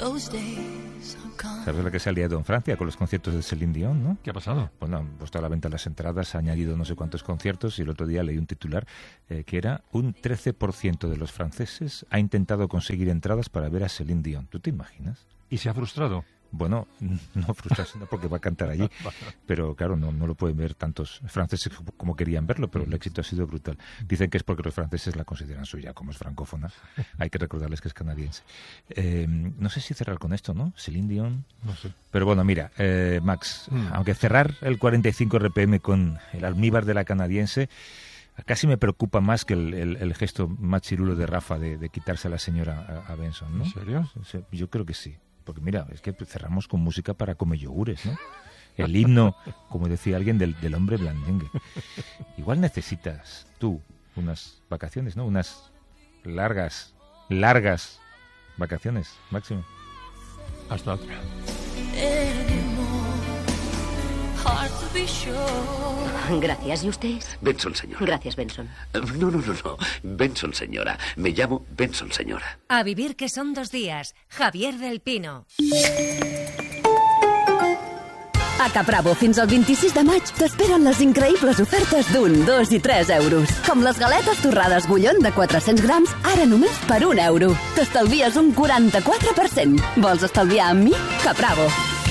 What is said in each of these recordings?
¿Sabes la que se ha liado en Francia con los conciertos de Céline Dion, no? ¿Qué ha pasado? Bueno, han puesto a la venta las entradas, ha añadido no sé cuántos conciertos y el otro día leí un titular que era un 13% de los franceses ha intentado conseguir entradas para ver a Céline Dion. ¿Tú te imaginas? ¿Y se ha frustrado? Bueno, no frustrarse, no, porque va a cantar allí, pero claro, no lo pueden ver tantos franceses como querían verlo, pero el éxito ha sido brutal. Dicen que es porque los franceses la consideran suya, como es francófona. Hay que recordarles que es canadiense. No sé si cerrar con esto, ¿no? Céline Dion. No sé. Pero bueno, mira, Max, aunque cerrar el 45 RPM con el almíbar de la canadiense, casi me preocupa más que el gesto más chirulo de Rafa de quitarse a la señora a Benson, ¿no? ¿En serio? Yo creo que sí. Porque mira, es que cerramos con música para comer yogures, ¿no? El himno, como decía alguien, del hombre blandengue. Igual necesitas tú unas vacaciones, ¿no? Unas largas vacaciones, Máximo. Hasta otra. Gracias. ¿Y usted? Benson, señora. Gracias, Benson. No. Benson, señora. Me llamo Benson, señora. A vivir que son 2 días. Javier del Pino. A Capravo, fins al 26 de maig, t'esperen les increïbles ofertes d'1, 2 i 3 euros. Com les galetes torrades Bullón de 400 grams, ara només per 1 euro. T'estalvies un 44%. Vols estalviar amb mi? Capravo.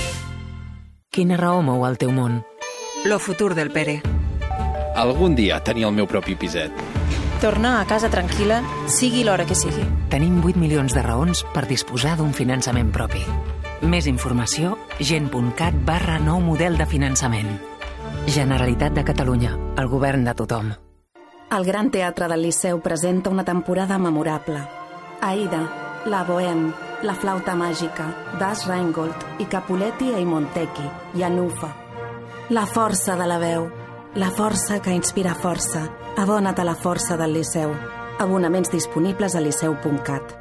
Quina raó mou el teu món? Lo futur del Pere. Algun dia tenir el meu propi piset. Tornar a casa tranquil·la, sigui l'hora que sigui. Tenim 8 milions de raons per disposar d'un finançament propi. Més informació, gent.cat/nou model de finançament. Generalitat de Catalunya, el govern de tothom. El Gran Teatre del Liceu presenta una temporada memorable. Aida, La Bohème, La Flauta Màgica, Das Rheingold i Capuletti e Montecchi, i Anufa. La força de la veu, la força que inspira força. Abona't a la força del Liceu. Abonaments disponibles a liceu.cat.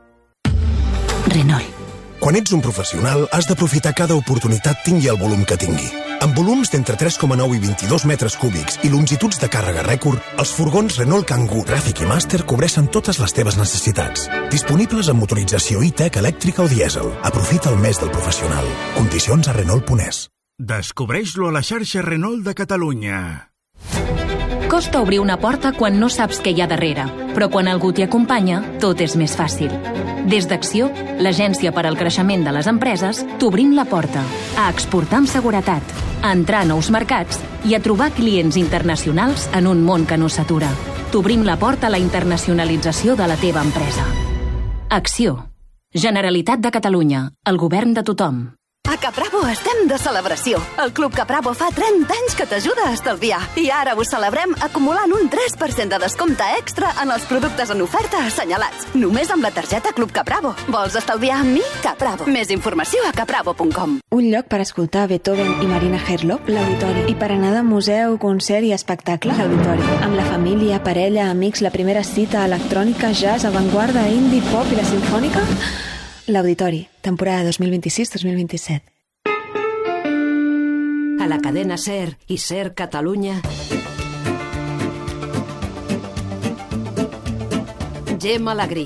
Renault. Quan ets un professional, has d'aprofitar cada oportunitat tingui el volum que tingui. Amb volums d'entre 3,9 i 22 metres cúbics i longituds de càrrega rècord, els furgons Renault Kangoo, Traffic i Master cobreixen totes les teves necessitats. Disponibles amb motorització e-tech, elèctrica o dièsel. Aprofita el mes del professional. Condicions a Renault.es. Descobreix-lo a la xarxa Renault de Catalunya. Costa obrir una porta quan no saps què hi ha darrere, però quan algú t'hi acompanya, tot és més fàcil. Des d'Acció, l'agència per al creixement de les empreses, t'obrim la porta a exportar amb seguretat, a entrar a nous mercats i a trobar clients internacionals en un món que no s'atura. T'obrim la porta a la internacionalització de la teva empresa. Acció. Generalitat de Catalunya. El govern de tothom. A Capravo estem de celebració. El Club Capravo fa 30 anys que t'ajuda a estalviar. I ara ho celebrem acumulant un 3% de descompte extra en els productes en oferta assenyalats. Només amb la targeta Club Capravo. Vols estalviar amb mi? Capravo. Més informació a capravo.com. Un lloc per escoltar Beethoven i Marina Herlop, l'Auditori. I per anar de museu, concert i espectacle, l'Auditori. Amb la família, parella, amics, la primera cita electrònica, jazz, avantguarda, indie, pop i la sinfònica... L'Auditori, temporada 2026-2027. A la cadena SER i SER Catalunya. Gemma Alegrí.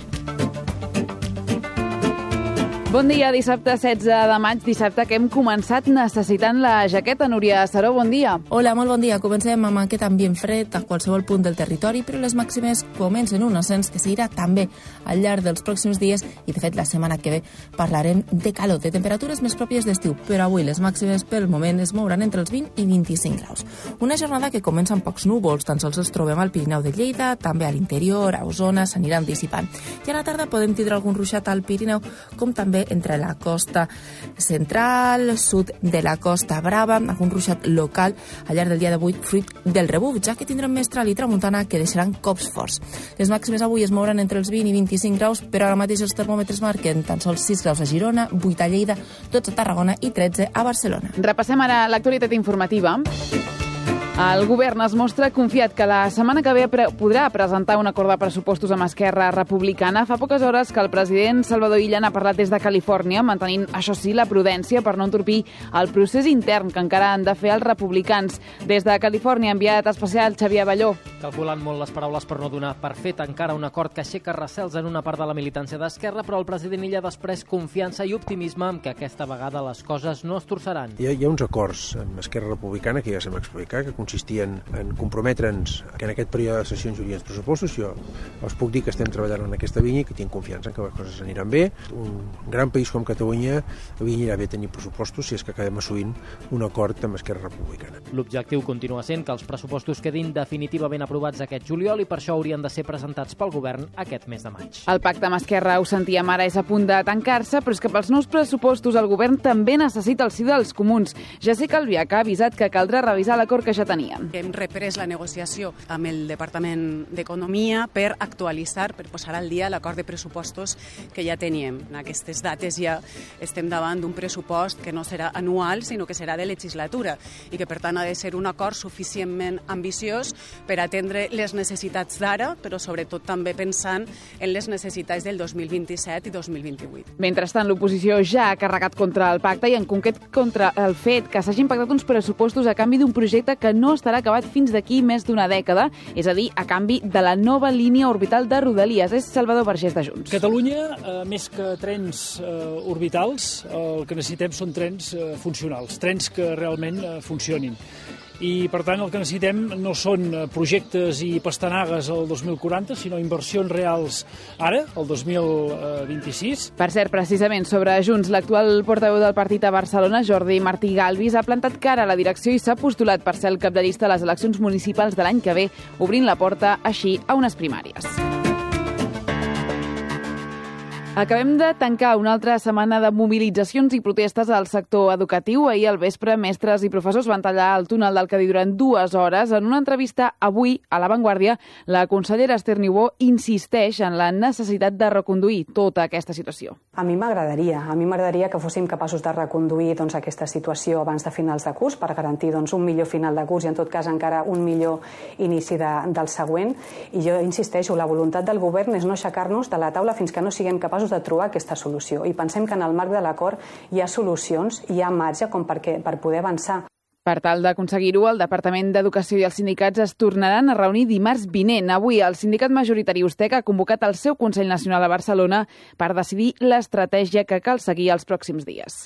Bon dia, dissabte 16 de maig, dissabte que hem començat necessitant la jaqueta. Núria Saró, bon dia. Hola, molt bon dia. Comencem amb aquest ambient fred a qualsevol punt del territori, però les màximes comencen un ascens que seguirà també al llarg dels pròxims dies i, de fet, la setmana que ve parlarem de calor, de temperatures més pròpies d'estiu, però avui les màximes pel moment es mouran entre els 20 i 25 graus. Una jornada que comença amb pocs núvols, tan sols els trobem al Pirineu de Lleida, també a l'interior, a Osona, s'aniran dissipant. I a la tarda podem tindre algun ruixat al Pirineu, com també entre la costa central, sud de la Costa Brava, algun ruixat local al llarg del dia d'avui, fruit del rebuf, ja que tindrem mestral i tramuntana que deixaran cops forts. Les màximes avui es mouran entre els 20 i 25 graus, però ara mateix els termòmetres marquen tan sols 6 graus a Girona, 8 a Lleida, 12 a Tarragona i 13 a Barcelona. Repassem ara l'actualitat informativa. El govern es mostra confiat que la setmana que ve podrà presentar un acord de pressupostos amb Esquerra Republicana. Fa poques hores que el president Salvador Illa n'ha parlat des de Califòrnia, mantenint, això sí, la prudència per no entorpir el procés intern que encara han de fer els republicans. Des de Califòrnia, enviat especial Xavier Balló. Calculant molt les paraules per no donar per fet encara un acord que aixeca recels en una part de la militància d'Esquerra, però el president Illa després confiança i optimisme en que aquesta vegada les coses no es torçaran. Hi ha uns acords amb Esquerra Republicana que ja s'hem explicat, que consistien en comprometre'ns que en aquest període de sessions hi hauria els pressupostos. Jo us puc dir que estem treballant en aquesta línia i que tinc confiança en que les coses aniran bé. Un gran país com Catalunya anirà bé tenir pressupostos si és que acabem assolint un acord amb Esquerra Republicana. L'objectiu continua sent que els pressupostos quedin definitivament aprovats aquest juliol i per això haurien de ser presentats pel govern aquest mes de maig. El pacte amb Esquerra, ho sentíem ara, és a punt de tancar-se, però és que pels nous pressupostos el govern també necessita el sí dels comuns. Jessica Albiach ha avisat que caldrà revisar l'acord que ja tenien. Hem reprès la negociació amb el Departament d'Economia per actualitzar, per posar al dia l'acord de pressupostos que ja teníem. En aquestes dates ja estem davant d'un pressupost que no serà anual, sinó que serà de legislatura i que, per tant, ha de ser un acord suficientment ambiciós per atendre les necessitats d'ara, però sobretot també pensant en les necessitats del 2027 i 2028. Mentrestant, l'oposició ja ha carregat contra el pacte i en concret contra el fet que s'hagin pactat uns pressupostos a canvi d'un projecte que no estarà acabat fins d'aquí més d'una dècada, és a dir, a canvi de la nova línia orbital de Rodalies. És Salvador Vergés de Junts. Catalunya, més que trens orbitals, el que necessitem són trens funcionals, trens que realment funcionin. I, per tant, el que necessitem no són projectes i pastanagues al 2040, sinó inversions reals ara, el 2026. Per cert, precisament sobre Junts, l'actual portaveu del partit a Barcelona, Jordi Martí Galvis, ha plantat cara a la direcció i s'ha postulat per ser el cap de llista a les eleccions municipals de l'any que ve, obrint la porta, així, a unes primàries. Acabem de tancar una altra setmana de mobilitzacions i protestes al sector educatiu. Ahir al vespre, mestres i professors van tallar el túnel del Cadí durant 2 hores. En una entrevista avui a La Vanguardia, la consellera Esther Niubó insisteix en la necessitat de reconduir tota aquesta situació. A mi m'agradaria que fóssim capaços de reconduir aquesta situació abans de finals de curs per garantir un millor final de curs i, en tot cas, encara un millor inici del següent. I jo insisteixo, la voluntat del govern és no aixecar-nos de la taula fins que no siguem capaços de trobar aquesta solució. I pensem que en el marc de l'acord hi ha solucions, hi ha marge per poder avançar. Per tal d'aconseguir-ho, el Departament d'Educació i els sindicats es tornaran a reunir dimarts vinent. Avui, el sindicat majoritari USTEC ha convocat el seu Consell Nacional a Barcelona per decidir l'estratègia que cal seguir els pròxims dies.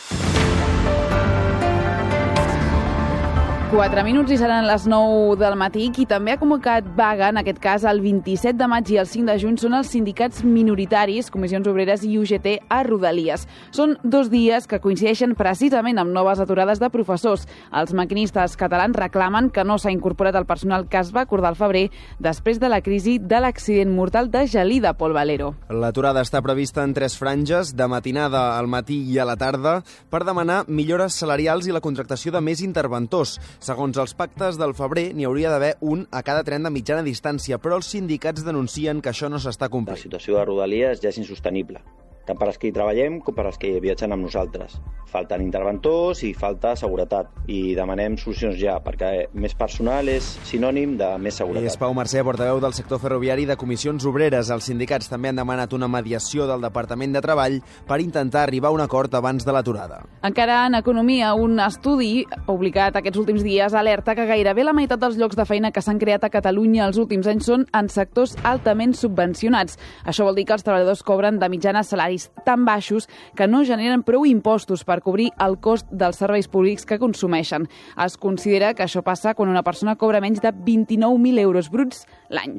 4 minuts i seran les 9 del matí. Qui també ha convocat vaga, en aquest cas el 27 de maig i el 5 de juny, són els sindicats minoritaris, Comissions Obreres i UGT a Rodalies. Són 2 dies que coincideixen precisament amb noves aturades de professors. Els maquinistes catalans reclamen que no s'ha incorporat el personal que es va acordar al febrer després de la crisi de l'accident mortal de Gelida, Pol Valero. L'aturada està prevista en 3 franges, de matinada al matí i a la tarda, per demanar millores salarials i la contractació de més interventors. Segons els pactes del febrer, n'hi hauria d'haver un a cada tren de mitjana distància, però els sindicats denuncien que això no s'està complint. La situació de Rodalies ja és insostenible, tant per als que hi treballem com per als que viatgen amb nosaltres. Falten interventors i falta seguretat, i demanem solucions ja, perquè més personal és sinònim de més seguretat. És Pau Mercè, portaveu del sector ferroviari de Comissions Obreres. Els sindicats també han demanat una mediació del Departament de Treball per intentar arribar a un acord abans de l'aturada. Encara en economia, un estudi publicat aquests últims dies alerta que gairebé la meitat dels llocs de feina que s'han creat a Catalunya els últims anys són en sectors altament subvencionats. Això vol dir que els treballadors cobren de mitjana salaris tan baixos que no generen prou impostos per cobrir el cost dels serveis públics que consumeixen. Es considera que això passa quan una persona cobra menys de 29.000 euros bruts l'any.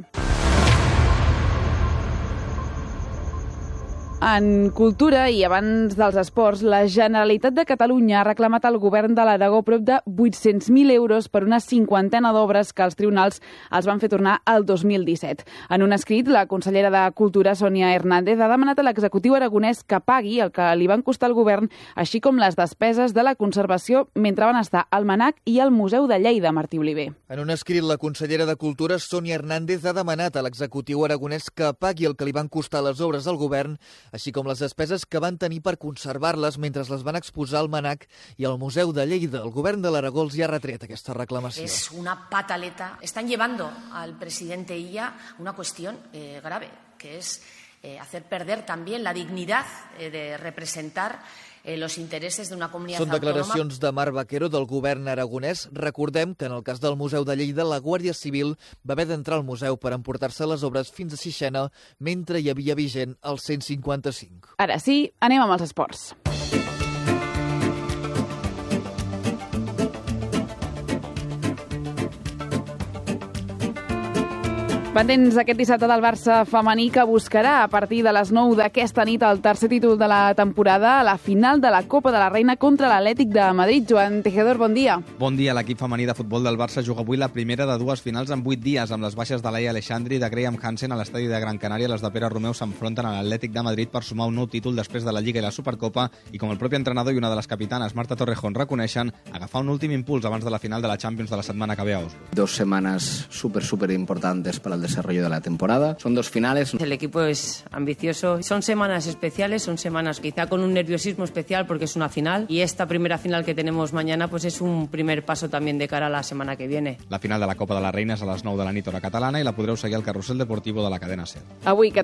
En cultura i abans dels esports, la Generalitat de Catalunya ha reclamat al govern de l'Aragó prop de 800.000 euros per una 50ena d'obres que els tribunals els van fer tornar al 2017. En un escrit, la consellera de Cultura, Sònia Hernández, ha demanat a l'executiu aragonès que pagui el que li van costar al govern, així com les despeses de la conservació mentre van estar al MNAC i al Museu de Lleida, Martí Oliver. En un escrit, la consellera de Cultura, Sònia Hernández, ha demanat a l'executiu aragonès que pagui el que li van costar les obres al govern, així com les despeses que van tenir per conservar-les mentre les van exposar al MNAC i al Museu de Lleida. El govern de l'Aragó els hi ha retret aquesta reclamació. Es una pataleta. Están llevando al presidente Illa una cuestión grave, que es hacer perder también la dignidad de representar los intereses de una comunidad Són autónoma. declaracions de Marc Vaquero del govern aragonès. Recordem que en el cas del Museu de Lleida la Guàrdia Civil va haver d'entrar al museu per emportar-se les obres fins a Sixena mentre hi havia vigent el 155. Ara sí, anem amb els esports. Pendents aquest dissabte del Barça femení, que buscarà a partir de les 9 d'aquesta nit el tercer títol de la temporada a la final de la Copa de la Reina contra l'Atlètic de Madrid. Joan Tejedor, bon dia. Bon dia. L'equip femení de futbol del Barça juga avui la primera de dues finals en 8 dies, amb les baixes de Laia Aleixandri i de Graham Hansen a l'estadi de Gran Canària. Les de Pere Romeu s'enfronten a l'Atlètic de Madrid per sumar un nou títol després de la Lliga i la Supercopa i, com el propi entrenador i una de les capitanes, Marta Torrejón, reconeixen, agafar un últim impuls abans de la final de la Champions de la setmana que ve a Oslo. 2 semanas súper importantes para el desarrollo de la temporada. Son 2 finales. El equipo es ambicioso. Son semanas especiales, son semanas quizá con un nerviosismo especial porque es una final y esta primera final que tenemos mañana pues es un primer paso también de cara a la semana que viene. La final de la Copa de la Reina és a les 9 de la nit hora catalana i la podreu seguir al Carrusel Deportivo de la cadena SER. Avui